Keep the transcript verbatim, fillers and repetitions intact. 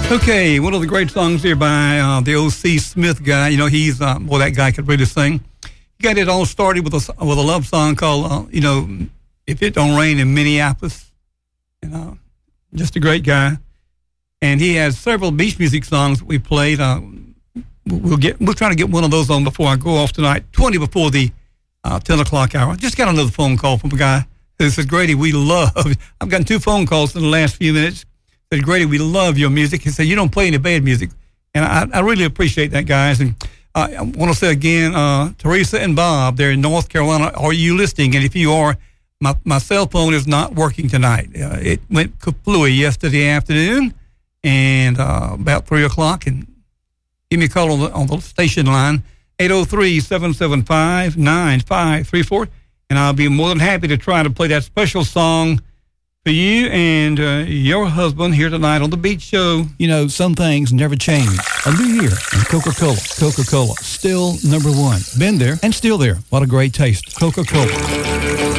Okay, one of the great songs here by uh, the O C Smith guy. You know, he's, uh, well, that guy could really sing. He got it all started with a, with a love song called, uh, you know, If It Don't Rain in Minneapolis. You know, just a great guy. And he has several beach music songs that we played. Uh, we'll get, we'll try to get one of those on before I go off tonight, twenty before the uh, ten o'clock hour. Just got another phone call from a guy who says, Grady, we love, I've gotten two phone calls in the last few minutes. Said, Grady, we love your music. He said, you don't play any bad music. And I, I really appreciate that, guys. And uh, I want to say again, uh, Teresa and Bob, they're in North Carolina. Are you listening? And if you are, my, my cell phone is not working tonight. Uh, it went kaplooey yesterday afternoon and uh, about three o'clock. And give me a call on the, on the station line, eight oh three, seven seven five, nine five three four. And I'll be more than happy to try to play that special song for you and uh, your husband here tonight on The Beach Show. You know, some things never change. A new year and Coca-Cola. Coca-Cola, still number one. Been there and still there. What a great taste. Coca-Cola.